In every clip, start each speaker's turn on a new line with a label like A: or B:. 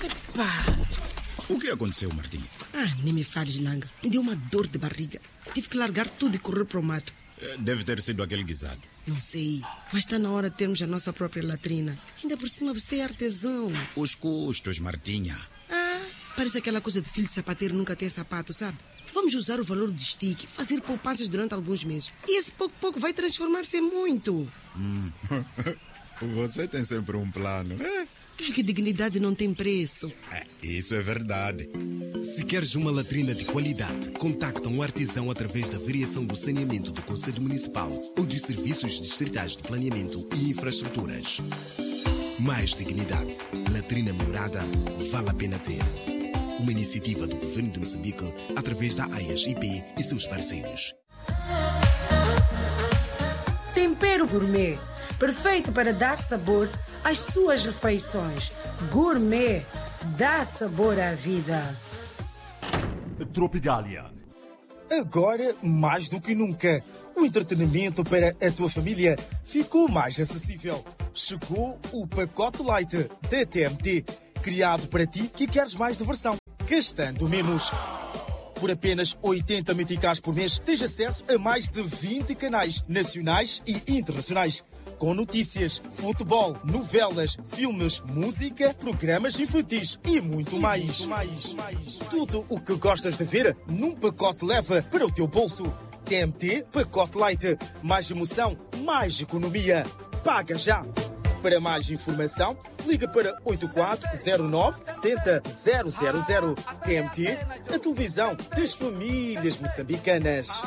A: Epá.
B: O que aconteceu, Martinha?
A: Nem me fales, Langa. Me deu uma dor de barriga. Tive que largar tudo e correr para o mato.
B: Deve ter sido aquele guisado.
A: Não sei, mas está na hora de termos a nossa própria latrina. Ainda por cima você é artesão.
B: Os custos, Martinha.
A: Parece aquela coisa de filho de sapateiro nunca ter sapato, sabe? Vamos usar o valor do stick, fazer poupanças durante alguns meses. E esse pouco vai transformar-se em muito.
B: Você tem sempre um plano, é?
A: Que dignidade não tem preço.
B: Isso é verdade.
C: Se queres uma latrina de qualidade, contacta um artesão através da variação do saneamento do Conselho Municipal ou dos Serviços Distritais de Planeamento e Infraestruturas. Mais dignidade. Latrina melhorada vale a pena ter. Uma iniciativa do Governo de Moçambique através da AES-IP e seus parceiros.
A: Tempero gourmet, perfeito para dar sabor às suas refeições. Gourmet, dá sabor à vida.
D: Tropigália. Agora, mais do que nunca, o entretenimento para a tua família ficou mais acessível. Chegou o pacote Light da TMT, criado para ti que queres mais diversão, gastando menos. Por apenas 80 meticais por mês, tens acesso a mais de 20 canais nacionais e internacionais, com notícias, futebol, novelas, filmes, música, programas infantis e muito mais. Tudo o que gostas de ver num pacote leva para o teu bolso. TMT Pacote Light. Mais emoção, mais economia. Paga já! Para mais informação, liga para 8409 70 000. TMT, a televisão das famílias moçambicanas.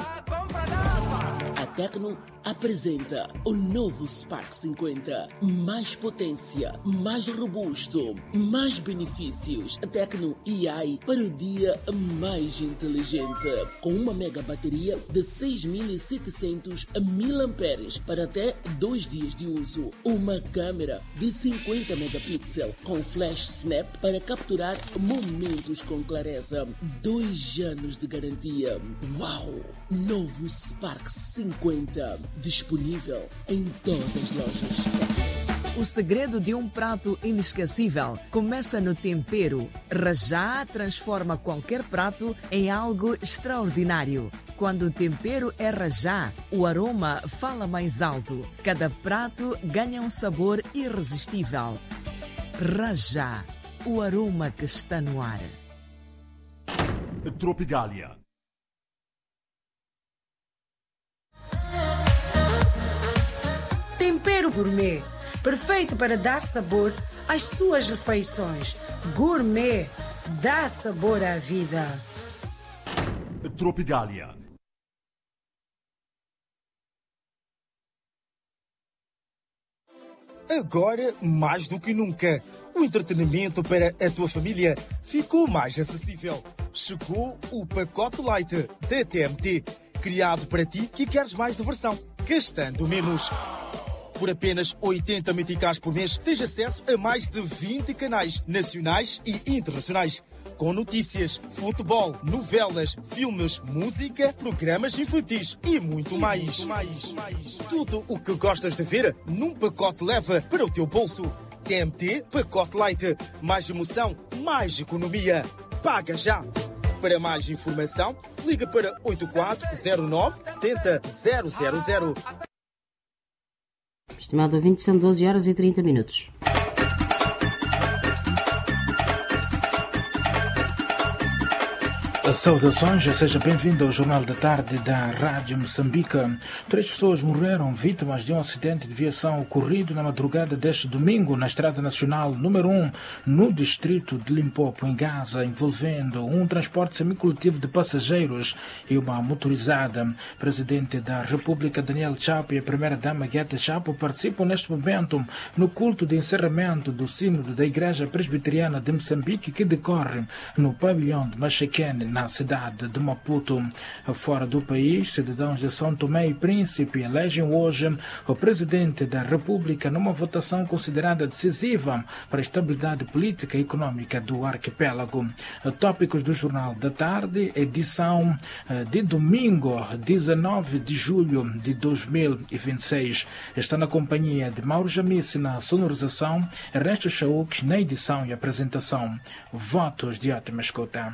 E: A Tecno apresenta o novo Spark 50. Mais potência, mais robusto, mais benefícios. Tecno AI para o dia mais inteligente. Com uma mega bateria de 6.700 mAh para até 2 dias de uso. Uma câmera de 50 megapixels com flash snap para capturar momentos com clareza. 2 anos de garantia. Uau! Novo Spark 50. Disponível em todas as lojas.
F: O segredo de um prato inesquecível começa no tempero. Rajá transforma qualquer prato em algo extraordinário. Quando o tempero é Rajá, o aroma fala mais alto. Cada prato ganha um sabor irresistível. Rajá, o aroma que está no ar.
D: Tropigália.
A: Tempero gourmet, perfeito para dar sabor às suas refeições. Gourmet, dá sabor à vida.
D: Tropigália. Agora, mais do que nunca, o entretenimento para a tua família ficou mais acessível. Chegou o pacote Light da TMT, criado para ti que queres mais diversão, gastando menos. Por apenas 80 meticais por mês, tens acesso a mais de 20 canais nacionais e internacionais, com notícias, futebol, novelas, filmes, música, programas infantis e muito mais. Tudo o que gostas de ver num pacote leva para o teu bolso. TMT Pacote Light. Mais emoção, mais economia. Paga já! Para mais informação, liga para 8409 70 000.
G: Estimado ouvinte, são 12 horas e 30 minutos.
H: Saudações, seja bem-vindo ao Jornal da Tarde da Rádio Moçambique. 3 pessoas morreram vítimas de um acidente de viação ocorrido na madrugada deste domingo na Estrada Nacional número 1, no distrito de Limpopo, em Gaza, envolvendo um transporte semicoletivo de passageiros e uma motorizada. Presidente da República, Daniel Chapo, e a primeira-dama, Gueta Chapo, participam neste momento no culto de encerramento do Sínodo da Igreja Presbiteriana de Moçambique, que decorre no pavilhão de Machequene, na cidade de Maputo. Fora do país, cidadãos de São Tomé e Príncipe elegem hoje o presidente da República numa votação considerada decisiva para a estabilidade política e econômica do arquipélago. Tópicos do Jornal da Tarde, edição de domingo, 19 de julho de 2026. Está na companhia de Mauro Jamice na sonorização, Ernesto Chauk na edição e apresentação. Votos de ótima escuta.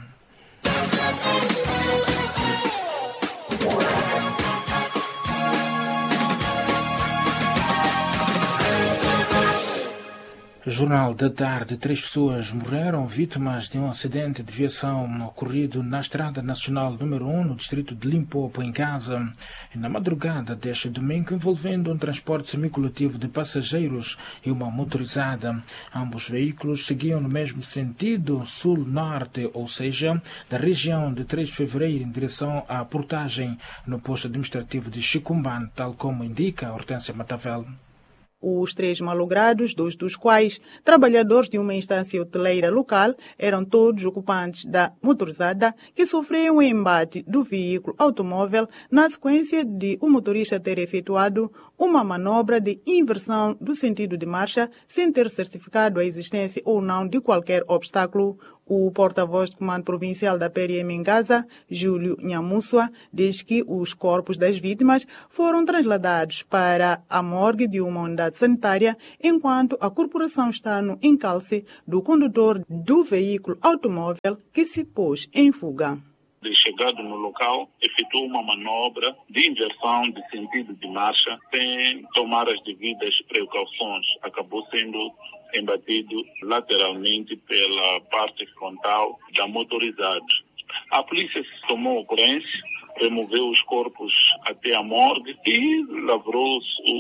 H: Jornal da Tarde. 3 pessoas morreram vítimas de um acidente de viação ocorrido na Estrada Nacional número 1, no distrito de Limpopo, em Gaza, na madrugada deste domingo, envolvendo um transporte semicoletivo de passageiros e uma motorizada. Ambos veículos seguiam no mesmo sentido, sul-norte, ou seja, da região de 3 de fevereiro em direção à portagem no posto administrativo de Chicumban, tal como indica Hortência Matavel.
I: Os 3 malogrados, 2 dos quais trabalhadores de uma instância hoteleira local, eram todos ocupantes da motorizada que sofreu um embate do veículo automóvel na sequência de o motorista ter efetuado uma manobra de inversão do sentido de marcha sem ter certificado a existência ou não de qualquer obstáculo. O porta-voz do Comando Provincial da PRM em Gaza, Júlio Nhamussua, diz que os corpos das vítimas foram trasladados para a morgue de uma unidade sanitária, enquanto a corporação está no encalce do condutor do veículo automóvel que se pôs em fuga.
J: Chegado no local, efetuou uma manobra de inversão de sentido de marcha sem tomar as devidas precauções. Acabou sendo embatido lateralmente pela parte frontal da motorizada. A polícia tomou ocorrência, removeu os corpos até a morgue e lavrou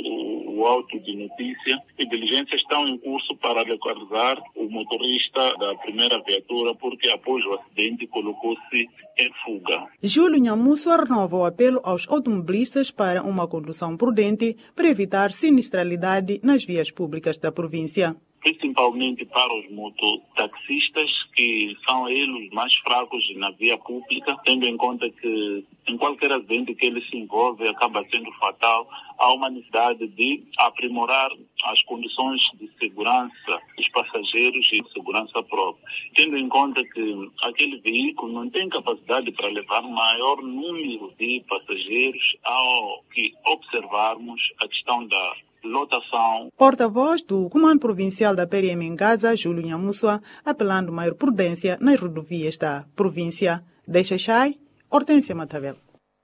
J: o auto de notícia e diligências estão em curso para localizar o motorista da primeira viatura, porque após o acidente colocou-se em fuga.
I: Júlio Nhamussua renova o apelo aos automobilistas para uma condução prudente para evitar sinistralidade nas vias públicas da província.
J: Principalmente para os mototaxistas, que são eles mais fracos na via pública, tendo em conta que em qualquer acidente que eles se envolvem acaba sendo fatal. Há uma necessidade de aprimorar as condições de segurança dos passageiros e de segurança própria, tendo em conta que aquele veículo não tem capacidade para levar maior número de passageiros, ao que observarmos a questão da lotação.
I: Porta-voz do Comando Provincial da PRM em Gaza, Júlio Nhamussua, apelando maior prudência nas rodovias da província. Deixa Chay, Hortência Matavel.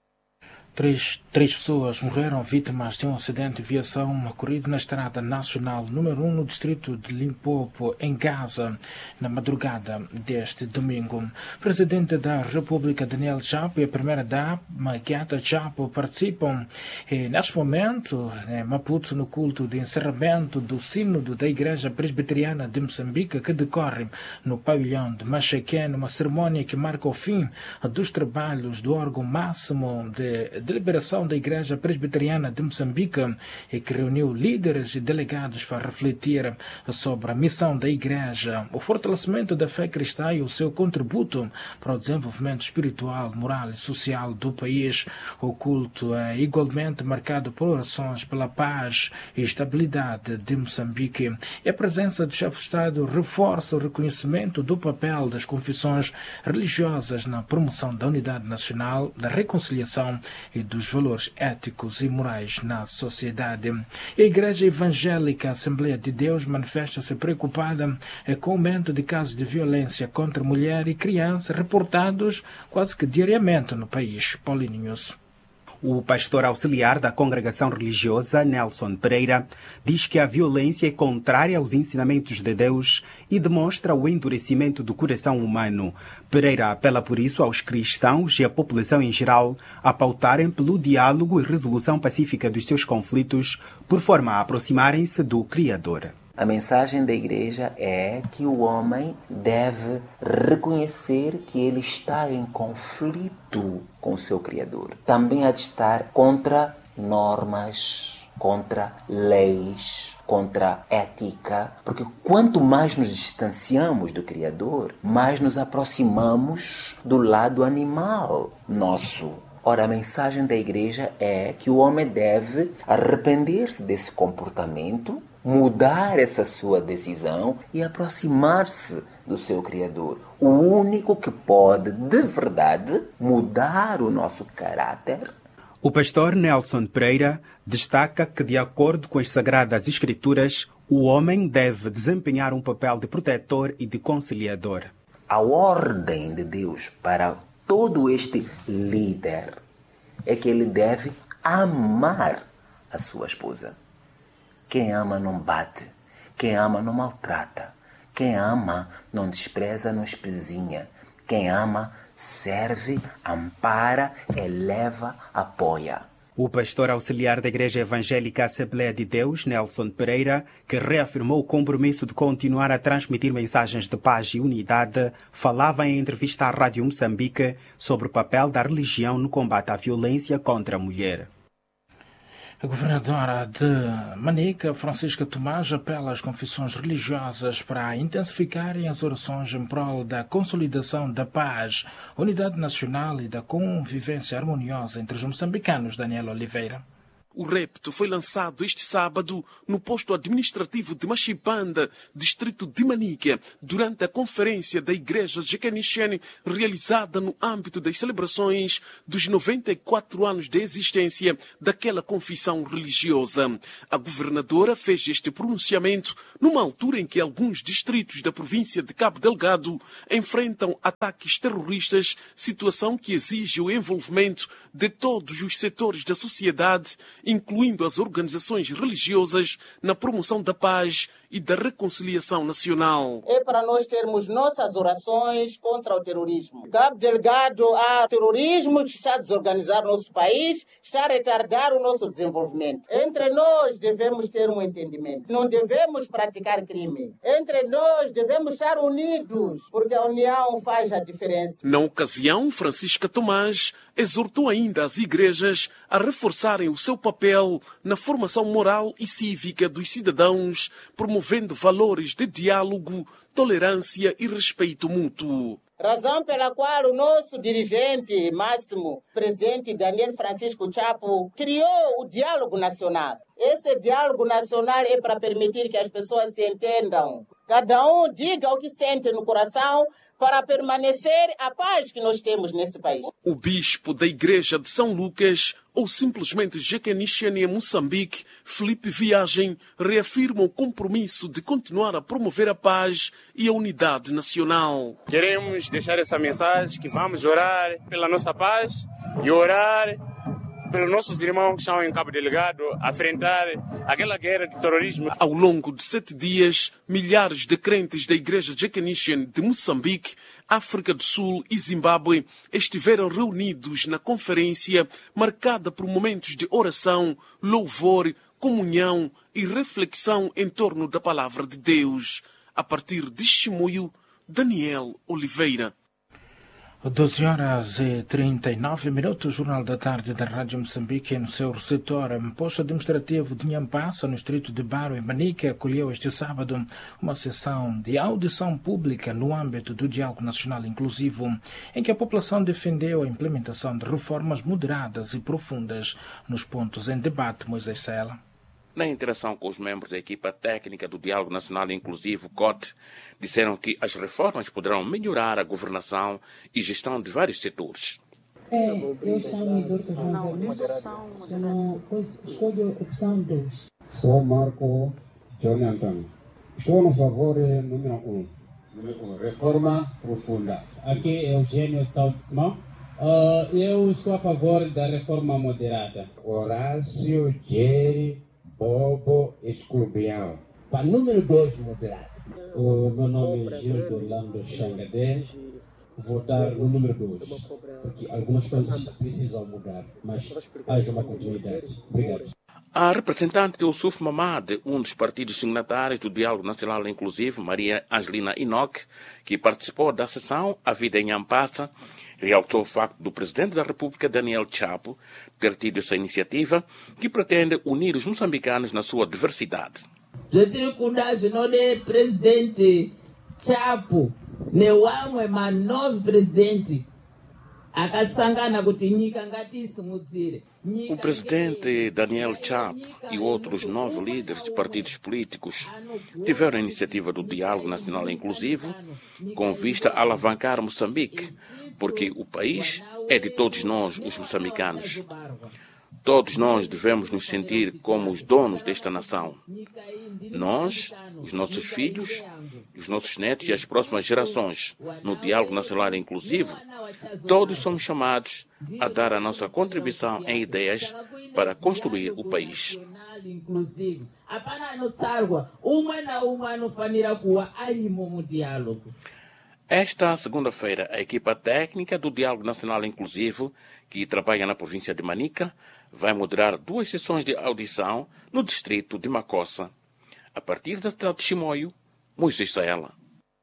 H: 3 pessoas morreram vítimas de um acidente de viação ocorrido na Estrada Nacional número 1 no distrito de Limpopo, em Gaza, na madrugada deste domingo. O presidente da República, Daniel Chapo, e a primeira-dama, Keita Chapo, participam neste momento em Maputo no culto de encerramento do Sínodo da Igreja Presbiteriana de Moçambique, que decorre no pavilhão de Machaqué, numa cerimónia que marca o fim dos trabalhos do órgão máximo de deliberação da Igreja Presbiteriana de Moçambique, e que reuniu líderes e delegados para refletir sobre a missão da Igreja, o fortalecimento da fé cristã e o seu contributo para o desenvolvimento espiritual, moral e social do país. O culto é igualmente marcado por orações pela paz e estabilidade de Moçambique. E a presença do chefe de Estado reforça o reconhecimento do papel das confissões religiosas na promoção da unidade nacional, da reconciliação e dos valores éticos e morais na sociedade. A Igreja Evangélica Assembleia de Deus manifesta-se preocupada com o aumento de casos de violência contra mulher e criança reportados quase que diariamente no país. Paulinhos.
K: O pastor auxiliar da congregação religiosa, Nelson Pereira, diz que a violência é contrária aos ensinamentos de Deus e demonstra o endurecimento do coração humano. Pereira apela por isso aos cristãos e à população em geral a pautarem pelo diálogo e resolução pacífica dos seus conflitos, por forma a aproximarem-se do Criador.
L: A mensagem da igreja é que o homem deve reconhecer que ele está em conflito com o seu Criador. Também há de estar contra normas contra leis, contra ética, porque quanto mais nos distanciamos do Criador, mais nos aproximamos do lado animal nosso. Ora, a mensagem da igreja é que o homem deve arrepender-se desse comportamento, mudar essa sua decisão e aproximar-se do seu Criador. O único que pode, de verdade, mudar o nosso caráter.
K: O pastor Nelson Pereira destaca que, de acordo com as Sagradas Escrituras, o homem deve desempenhar um papel de protetor e de conciliador.
L: A ordem de Deus para todo este líder é que ele deve amar a sua esposa. Quem ama não bate, quem ama não maltrata, quem ama não despreza, não espezinha, quem ama serve, ampara, eleva, apoia.
K: O pastor auxiliar da Igreja Evangélica Assembleia de Deus, Nelson Pereira, que reafirmou o compromisso de continuar a transmitir mensagens de paz e unidade, falava em entrevista à Rádio Moçambique sobre o papel da religião no combate à violência contra a mulher.
H: A governadora de Manica, Francisca Tomás, apela às confissões religiosas para intensificarem as orações em prol da consolidação da paz, unidade nacional e da convivência harmoniosa entre os moçambicanos. Daniel Oliveira.
M: O repto foi lançado este sábado no posto administrativo de Machipanda, distrito de Manica, durante a conferência da Igreja Jecanixene realizada no âmbito das celebrações dos 94 anos de existência daquela confissão religiosa. A governadora fez este pronunciamento numa altura em que alguns distritos da província de Cabo Delgado enfrentam ataques terroristas, situação que exige o envolvimento de todos os setores da sociedade, incluindo as organizações religiosas, na promoção da paz e da reconciliação nacional.
N: É para nós termos nossas orações contra o terrorismo. Cabo Delgado, há terrorismo que está a desorganizar o nosso país, está a retardar o nosso desenvolvimento. Entre nós devemos ter um entendimento. Não devemos praticar crime. Entre nós devemos estar unidos, porque a união faz a diferença.
M: Na ocasião, Francisca Tomás exortou ainda as igrejas a reforçarem o seu papel na formação moral e cívica dos cidadãos, promovendo valores de diálogo, tolerância e respeito mútuo.
N: Razão pela qual o nosso dirigente máximo, presidente Daniel Francisco Chapo, criou o diálogo nacional. Esse diálogo nacional é para permitir que as pessoas se entendam. Cada um diga o que sente no coração para permanecer a paz que nós temos nesse país.
M: O bispo da Igreja de São Lucas, ou simplesmente Jecanixene em Moçambique, Felipe Viagem, reafirma o compromisso de continuar a promover a paz e a unidade nacional.
O: Queremos deixar essa mensagem que vamos orar pela nossa paz e orar pelos nossos irmãos que estão em Cabo Delgado a enfrentar aquela guerra de terrorismo.
M: Ao longo de 7 dias, milhares de crentes da Igreja Jecanixene de Moçambique, África do Sul e Zimbábue estiveram reunidos na conferência marcada por momentos de oração, louvor, comunhão e reflexão em torno da Palavra de Deus. A partir de Chimoio, Daniel Oliveira.
H: 12h39, Jornal da Tarde da Rádio Moçambique, no seu setor. O posto administrativo de Nhampassa, no distrito de Baro, em Manica, acolheu este sábado uma sessão de audição pública no âmbito do Diálogo Nacional Inclusivo, em que a população defendeu a implementação de reformas moderadas e profundas nos pontos em debate. Moisés Sela.
P: Na interação com os membros da equipa técnica do Diálogo Nacional Inclusivo, COT, disseram que as reformas poderão melhorar a governação e gestão de vários setores.
Q: Eu chamo Dorcas João escolho a opção 2.
R: Sou Marco Jonathan. Estou no favor número 1. Reforma profunda.
S: Aqui é Eugênio Saltismão. Eu estou a favor da reforma moderada.
R: Horácio Jerry Bobo Esclubião. Para número 2 moderado.
S: O meu nome é Gildo Orlando Xangadé. Votar no número 2. Porque algumas coisas precisam mudar, mas haja uma continuidade. Obrigado.
P: A representante de Ossuf Mamad, um dos partidos signatários do Diálogo Nacional Inclusivo, Maria Angelina Enoch, que participou da sessão A Vida em Ampassa, realçou o facto do Presidente da República, Daniel Chapo, ter tido essa iniciativa que pretende unir os moçambicanos na sua diversidade.
T: Retiro kudaje node Presidente Chapo, ne wamwe manove Presidente, akasangana kuti nyika ngatisimudzire.
P: O presidente Daniel Chapo e outros 9 líderes de partidos políticos tiveram a iniciativa do Diálogo Nacional Inclusivo com vista a alavancar Moçambique, porque o país é de todos nós, os moçambicanos. Todos nós devemos nos sentir como os donos desta nação. Nós, os nossos filhos, os nossos netos e as próximas gerações, no Diálogo Nacional Inclusivo, todos somos chamados a dar a nossa contribuição em ideias para construir o país. Esta segunda-feira, a equipa técnica do Diálogo Nacional Inclusivo, que trabalha na província de Manica, vai moderar 2 sessões de audição no distrito de Macossa. A partir da cidade de Chimoio, Moisés Saela.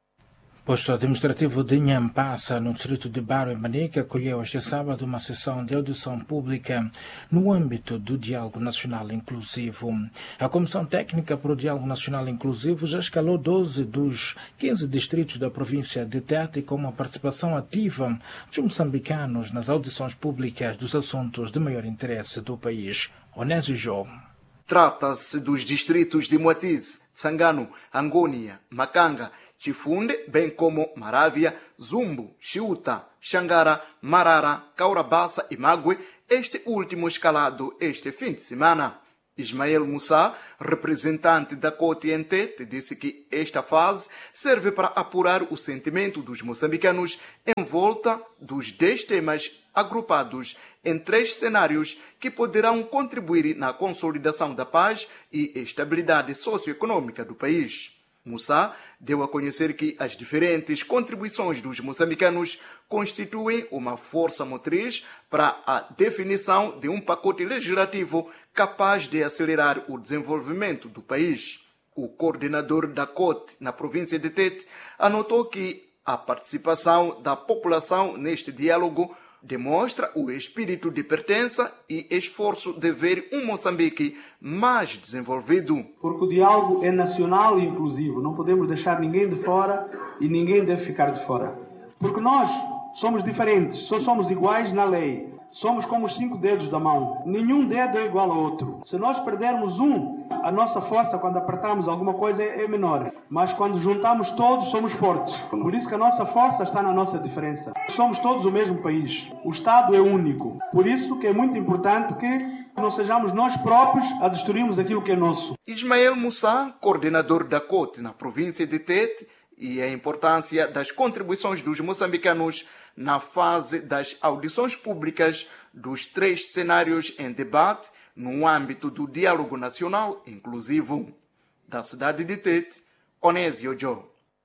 H: O posto administrativo de Nhampassa, no distrito de Barro e Manica, acolheu este sábado uma sessão de audição pública no âmbito do Diálogo Nacional Inclusivo. A Comissão Técnica para o Diálogo Nacional Inclusivo já escalou 12 dos 15 distritos da província de Tete com uma participação ativa dos moçambicanos nas audições públicas dos assuntos de maior interesse do país. Onésio Jô.
U: Trata-se dos distritos de Moatize, Tsangano, Angônia, Macanga, Chifunde, bem como Maravia, Zumbo, Chiuta, Xangara, Marara, Caurabassa e Mague, este último escalado este fim de semana. Ismael Moussa, representante da COTE em Tete, disse que esta fase serve para apurar o sentimento dos moçambicanos em volta dos 10 temas agrupados em 3 cenários que poderão contribuir na consolidação da paz e estabilidade socioeconômica do país. Moussa deu a conhecer que as diferentes contribuições dos moçambicanos constituem uma força motriz para a definição de um pacote legislativo capaz de acelerar o desenvolvimento do país. O coordenador da COTE na província de Tete anotou que a participação da população neste diálogo demonstra o espírito de pertença e esforço de ver um Moçambique mais desenvolvido.
V: Porque o diálogo é nacional e inclusivo. Não podemos deixar ninguém de fora e ninguém deve ficar de fora. Porque nós somos diferentes, só somos iguais na lei. Somos como os 5 dedos da mão. Nenhum dedo é igual ao outro. Se nós perdermos a nossa força quando apertarmos alguma coisa é menor. Mas quando juntamos todos, somos fortes. Por isso que a nossa força está na nossa diferença. Somos todos o mesmo país. O Estado é único. Por isso que é muito importante que não sejamos nós próprios a destruirmos aquilo que é nosso.
U: Ismael Moussa, coordenador da COTE na província de Tete, e a importância das contribuições dos moçambicanos na fase das audições públicas dos 3 cenários em debate no âmbito do Diálogo Nacional Inclusivo. Da cidade de Tete, Onésio Jô.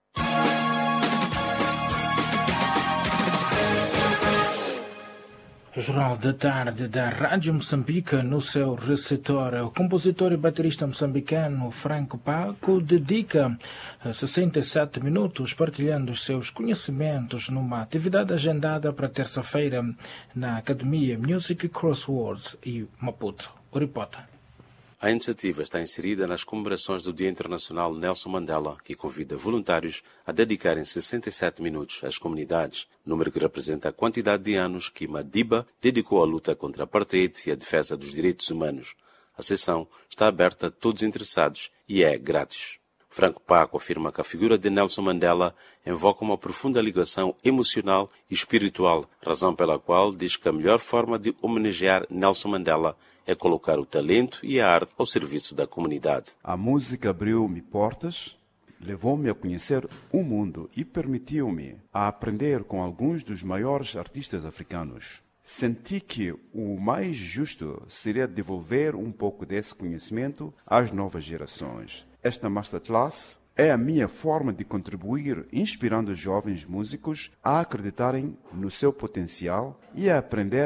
H: Jornal da Tarde da Rádio Moçambique. No seu receptor, o compositor e baterista moçambicano Franco Paco dedica 67 minutos partilhando os seus conhecimentos numa atividade agendada para terça-feira na Academia Music Crosswords e Maputo. O repórter.
W: A iniciativa está inserida nas comemorações do Dia Internacional Nelson Mandela, que convida voluntários a dedicarem 67 minutos às comunidades, número que representa a quantidade de anos que Madiba dedicou à luta contra a apartheid e à defesa dos direitos humanos. A sessão está aberta a todos os interessados e é grátis. Franco Paco afirma que a figura de Nelson Mandela invoca uma profunda ligação emocional e espiritual, razão pela qual diz que a melhor forma de homenagear Nelson Mandela é colocar o talento e a arte ao serviço da comunidade.
X: A música abriu-me portas, levou-me a conhecer o mundo e permitiu-me a aprender com alguns dos maiores artistas africanos. Senti que o mais justo seria devolver um pouco desse conhecimento às novas gerações. Esta masterclass é a minha forma de contribuir, inspirando os jovens músicos a acreditarem no seu potencial e a aprenderem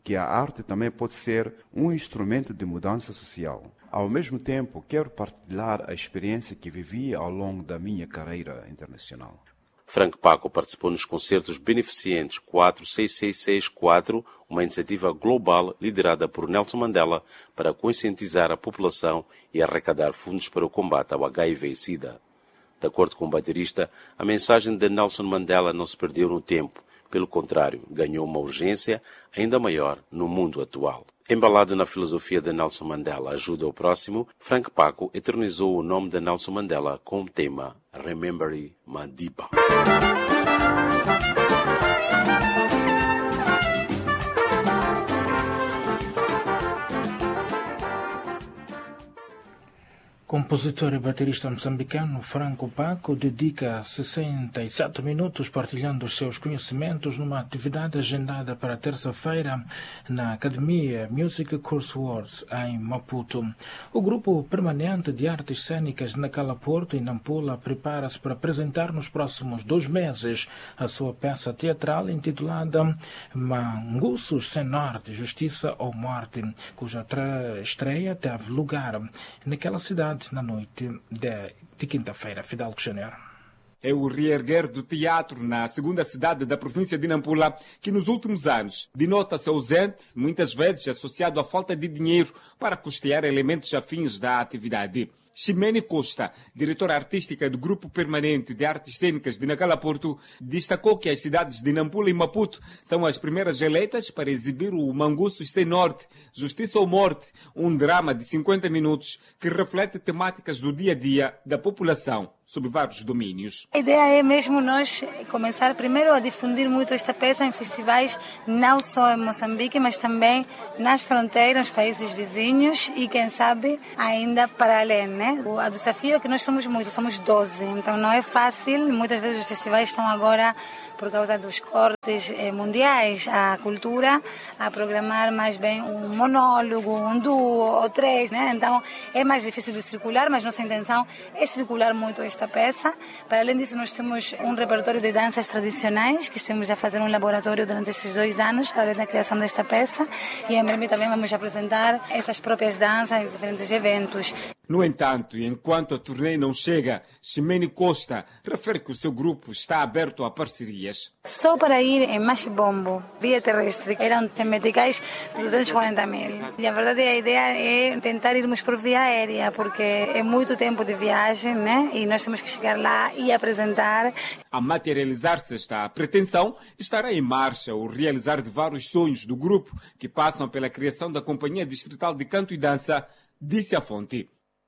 X: que a arte também pode ser um instrumento de mudança social. Ao mesmo tempo, quero partilhar a experiência que vivi ao longo da minha carreira internacional.
W: Frank Paco participou nos concertos beneficentes 46664, uma iniciativa global liderada por Nelson Mandela para conscientizar a população e arrecadar fundos para o combate ao HIV e SIDA. De acordo com o baterista, a mensagem de Nelson Mandela não se perdeu no tempo. Pelo contrário, ganhou uma urgência ainda maior no mundo atual. Embalado na filosofia de Nelson Mandela, ajuda ao próximo, Frank Paco eternizou o nome de Nelson Mandela com o tema Remember Madiba.
H: Compositor e baterista moçambicano Franco Paco dedica 67 minutos partilhando os seus conhecimentos numa atividade agendada para terça-feira na Academia Music Courseworks em Maputo. O grupo permanente de artes cênicas de Nacala Porto e Nampula prepara-se para apresentar nos próximos 2 meses a sua peça teatral intitulada Manguços Sem Norte, Justiça ou Morte, cuja estreia teve lugar naquela cidade na noite de quinta-feira. Fidalgo Júnior.
B: É o reerguer do teatro na segunda cidade da província de Nampula, que nos últimos anos denota-se ausente, muitas vezes associado à falta de dinheiro para custear elementos afins da atividade. Ximene Costa, diretora artística do Grupo Permanente de Artes Cênicas de Nacala Porto, destacou que as cidades de Nampula e Maputo são as primeiras eleitas para exibir o Manguços Sem Norte, Justiça ou Morte, um drama de 50 minutos que reflete temáticas do dia a dia da população, sob vários domínios.
C: A ideia é mesmo nós começar primeiro a difundir muito esta peça em festivais, não só em Moçambique, mas também nas fronteiras, nos países vizinhos e, quem sabe, ainda para além, né? O desafio é que nós somos muitos, somos 12, então não é fácil. Muitas vezes os festivais estão agora, por causa dos cortes mundiais, a cultura, a programar mais bem um monólogo, um duo ou 3, né? Então é mais difícil de circular, mas nossa intenção é circular muito esta peça. Para além disso, nós temos um repertório de danças tradicionais, que estamos a fazer um laboratório durante esses 2 anos, para além da criação desta peça, e em breve também vamos apresentar essas próprias danças em diferentes eventos.
B: No entanto, enquanto a turnê não chega, Ximene Costa refere que o seu grupo está aberto a parcerias.
C: Só para ir em Machibombo, via terrestre, eram meticais 240 mil. E a verdade, a ideia é tentar irmos por via aérea, porque é muito tempo de viagem, né? E nós temos que chegar lá e apresentar.
B: A materializar-se esta pretensão, estará em marcha o realizar de vários sonhos do grupo, que passam pela criação da Companhia Distrital de Canto e Dança, disse a fonte.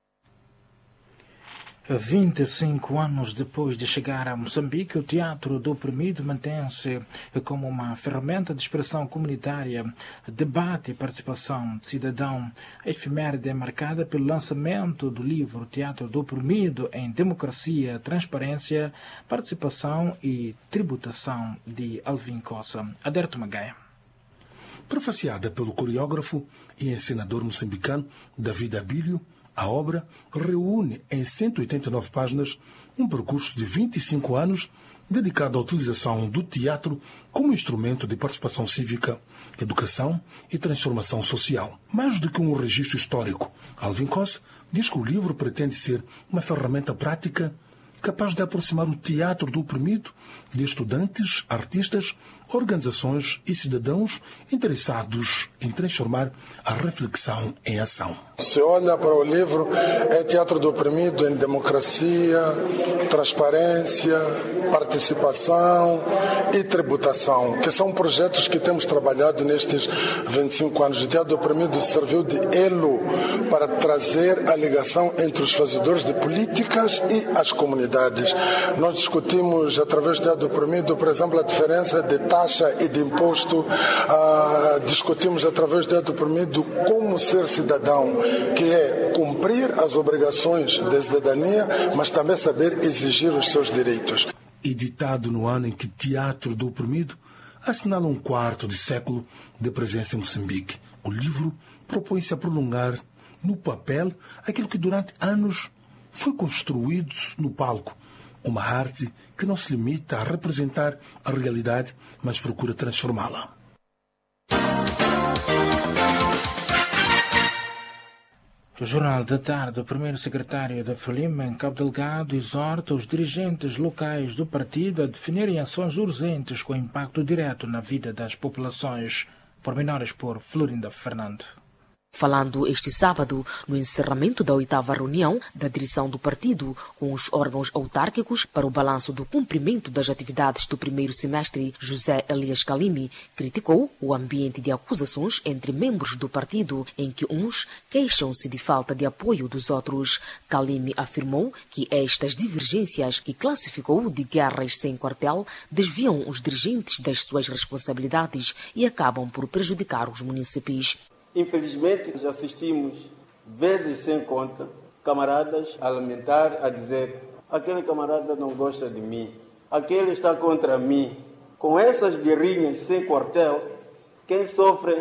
H: 25 anos depois de chegar a Moçambique, o Teatro do Oprimido mantém-se como uma ferramenta de expressão comunitária, debate e participação cidadão. A efeméride é marcada pelo lançamento do livro Teatro do Oprimido em Democracia, Transparência, Participação e Tributação, de Alvin Cossa. Aderto Magaia.
E: Prefaciada pelo coreógrafo e encenador moçambicano David Abílio, a obra reúne em 189 páginas um percurso de 25 anos dedicado à utilização do teatro como instrumento de participação cívica, educação e transformação social. Mais do que um registro histórico, Alvin Cossa diz que o livro pretende ser uma ferramenta prática capaz de aproximar o teatro do oprimido de estudantes, artistas, organizações e cidadãos interessados em transformar a reflexão em ação.
F: Se olha para o livro, é Teatro do Oprimido em Democracia, Transparência, Participação e Tributação, que são projetos que temos trabalhado nestes 25 anos. O Teatro do Oprimido serviu de elo para trazer a ligação entre os fazedores de políticas e as comunidades. Nós discutimos, através do Teatro do Oprimido, por exemplo, a diferença de taxa e de imposto. Discutimos, através do Teatro do Oprimido, como ser cidadão, que é cumprir as obrigações da cidadania, mas também saber exigir os seus direitos.
E: Editado no ano em que Teatro do Oprimido assinala um quarto de século de presença em Moçambique, o livro propõe-se a prolongar no papel aquilo que durante anos foi construído no palco. Uma arte que não se limita a representar a realidade, mas procura transformá-la.
H: O Jornal da Tarde, o primeiro secretário da Frelimo, em Cabo Delgado, exorta os dirigentes locais do partido a definirem ações urgentes com impacto direto na vida das populações. Pormenores por Florinda Fernando.
A: Falando este sábado, no encerramento da 8ª reunião da direção do partido com os órgãos autárquicos para o balanço do cumprimento das atividades do primeiro semestre, José Elias Kalimi criticou o ambiente de acusações entre membros do partido, em que uns queixam-se de falta de apoio dos outros. Kalimi afirmou que estas divergências, que classificou de guerras sem quartel, desviam os dirigentes das suas responsabilidades e acabam por prejudicar os munícipes.
D: Infelizmente, já assistimos, vezes sem conta, camaradas a lamentar, a dizer: aquele camarada não gosta de mim, aquele está contra mim. Com essas guerrinhas sem quartel, quem sofre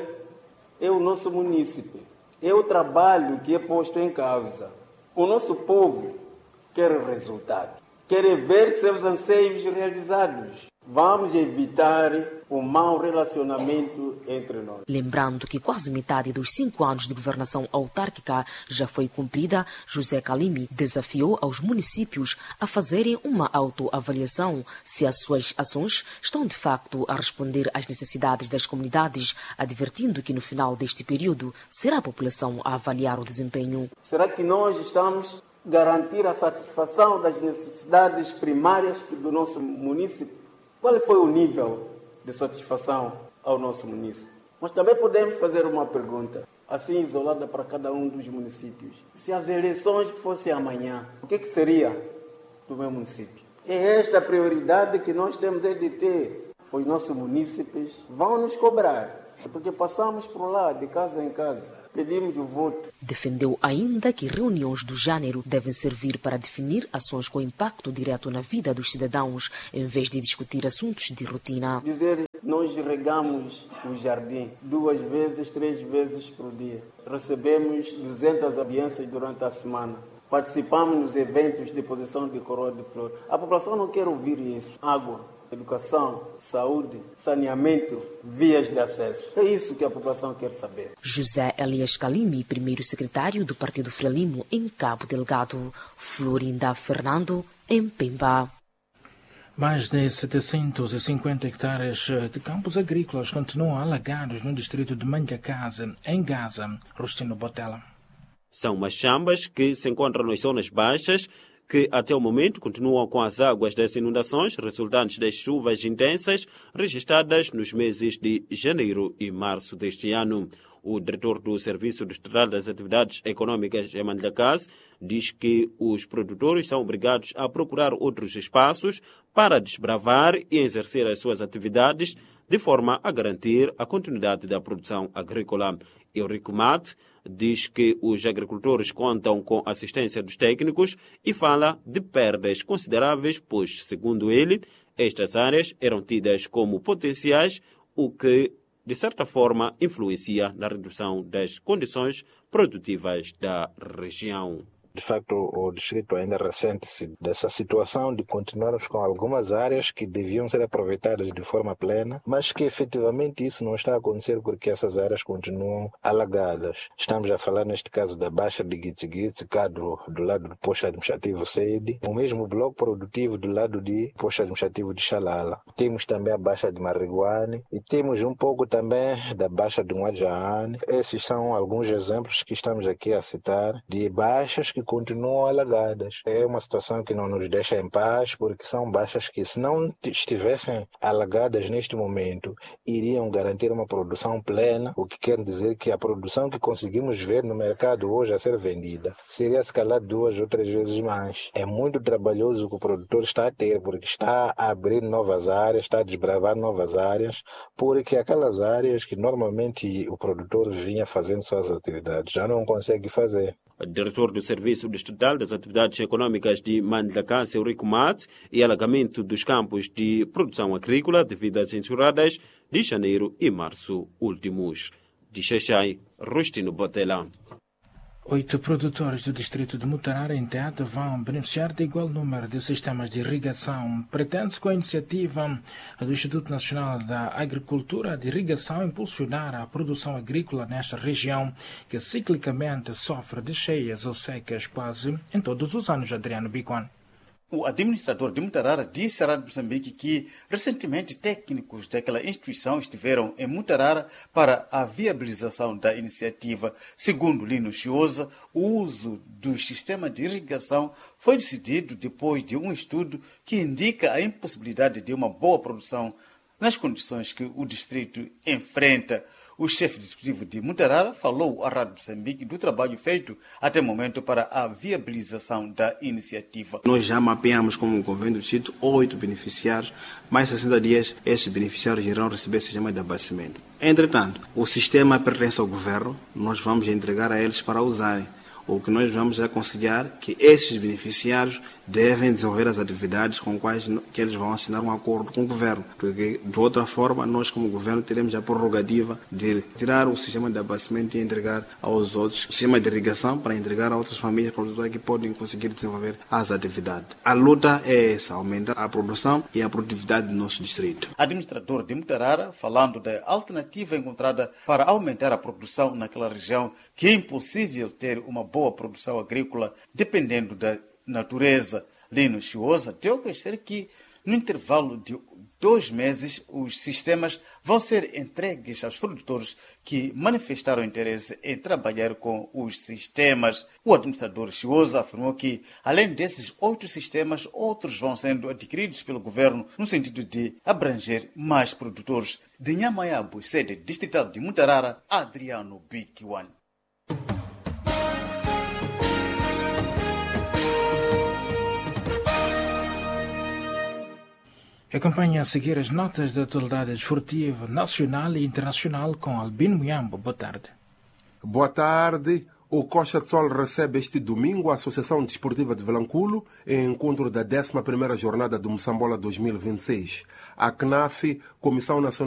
D: é o nosso munícipe, é o trabalho que é posto em causa. O nosso povo quer resultado, quer ver seus anseios realizados. Vamos evitar o mau relacionamento entre nós.
A: Lembrando que quase metade dos 5 anos de governação autárquica já foi cumprida, José Kalimi desafiou aos municípios a fazerem uma autoavaliação se as suas ações estão de facto a responder às necessidades das comunidades, advertindo que no final deste período será a população a avaliar o desempenho.
D: Será que nós estamos a garantir a satisfação das necessidades primárias do nosso município? Qual foi o nível de satisfação ao nosso município? Mas também podemos fazer uma pergunta, assim isolada para cada um dos municípios. Se as eleições fossem amanhã, o que seria do meu município? É esta a prioridade que nós temos de ter. Os nossos munícipes vão nos cobrar, porque passamos por lá, de casa em casa. Pedimos o voto.
A: Defendeu ainda que reuniões do gênero devem servir para definir ações com impacto direto na vida dos cidadãos, em vez de discutir assuntos de rotina.
D: Dizer, nós regamos o jardim 2 vezes, 3 vezes por dia. Recebemos 200 audiências durante a semana. Participamos nos eventos de posição de coroa de flor. A população não quer ouvir isso. Água, educação, saúde, saneamento, vias de acesso. É isso que a população quer saber.
A: José Elias Kalimi, primeiro secretário do Partido Frelimo em Cabo Delgado. Florinda Fernando, em Pemba.
H: Mais de 750 hectares de campos agrícolas continuam alagados no distrito de Manjakaze, em Gaza. Rustino Botella.
G: São machambas que se encontram nas zonas baixas, que até o momento continuam com as águas das inundações resultantes das chuvas intensas registradas nos meses de janeiro e março deste ano. O diretor do Serviço Distrital das Atividades Econômicas em Manjakaze diz que os produtores são obrigados a procurar outros espaços para desbravar e exercer as suas atividades de forma a garantir a continuidade da produção agrícola. Eurico Mate diz que os agricultores contam com assistência dos técnicos e fala de perdas consideráveis, pois, segundo ele, estas áreas eram tidas como potenciais, o que, de certa forma, influencia na redução das condições produtivas da região.
J: De facto, o distrito ainda ressente-se dessa situação de continuarmos com algumas áreas que deviam ser aproveitadas de forma plena, mas que efetivamente isso não está a acontecer porque essas áreas continuam alagadas. Estamos a falar neste caso da Baixa de Gitsigitsi, cá do lado do posto administrativo Sede, o mesmo bloco produtivo do lado do posto administrativo de Xalala. Temos também a Baixa de Mariguane e temos um pouco também da Baixa de Muadjaane. Esses são alguns exemplos que estamos aqui a citar de baixas que continuam alagadas. É uma situação que não nos deixa em paz, porque são baixas que, se não estivessem alagadas neste momento, iriam garantir uma produção plena, o que quer dizer que a produção que conseguimos ver no mercado hoje a ser vendida seria se calhar 2 ou 3 vezes mais. É muito trabalhoso o que o produtor está a ter, porque está a abrir novas áreas, está a desbravar novas áreas, porque aquelas áreas que normalmente o produtor vinha fazendo suas atividades já não consegue fazer.
G: O diretor do Serviço Distrital das Atividades Econômicas de Manjakaze, Eurico Mate, e alagamento dos campos de produção agrícola devido às enxurradas de janeiro e março últimos. De Xaixai, Rustino Botella.
H: 8 produtores do distrito de Mutarara, em Teata, vão beneficiar de igual número de sistemas de irrigação. Pretende-se, com a iniciativa do Instituto Nacional da Agricultura de Irrigação, impulsionar a produção agrícola nesta região, que ciclicamente sofre de cheias ou secas quase em todos os anos. Adriano Bicon.
I: O administrador de Mutarara disse à Rádio Moçambique que, recentemente, técnicos daquela instituição estiveram em Mutarara para a viabilização da iniciativa. Segundo Lino Chiosa, o uso do sistema de irrigação foi decidido depois de um estudo que indica a impossibilidade de uma boa produção nas condições que o distrito enfrenta. O chefe executivo de Mutarara falou à Rádio Moçambique do trabalho feito até o momento para a viabilização da iniciativa.
K: Nós já mapeamos como governo do distrito 8 beneficiários, mais 60 dias esses beneficiários irão receber o sistema de abastecimento. Entretanto, o sistema pertence ao governo, nós vamos entregar a eles para usarem. O que nós vamos aconselhar que esses beneficiários devem desenvolver as atividades com quais que eles vão assinar um acordo com o governo, porque de outra forma nós como governo teremos a prerrogativa de tirar o sistema de abastecimento e entregar aos outros o sistema de irrigação para entregar a outras famílias produtoras que podem conseguir desenvolver as atividades. A luta é essa, aumentar a produção e a produtividade do nosso distrito.
I: Administrador de Mutarara, falando da alternativa encontrada para aumentar a produção naquela região, que é impossível ter uma boa produção agrícola dependendo da natureza. Lino Chiosa deu a conhecer que no intervalo de 2 meses os sistemas vão ser entregues aos produtores que manifestaram interesse em trabalhar com os sistemas. O administrador Chiosa afirmou que, além desses 8 sistemas, outros vão sendo adquiridos pelo governo no sentido de abranger mais produtores. De Nhamaiabu, sede distrital de Mutarara, Adriano Bikiwan.
H: Acompanhe a seguir as notas da atualidade desportiva nacional e internacional com Albino Muyambo. Boa tarde.
L: Boa tarde. O Costa de Sol recebe este domingo a Associação Desportiva de Vilanculo em encontro da 11ª jornada do Moçambola 2026. A CNAF, Comissão Nacional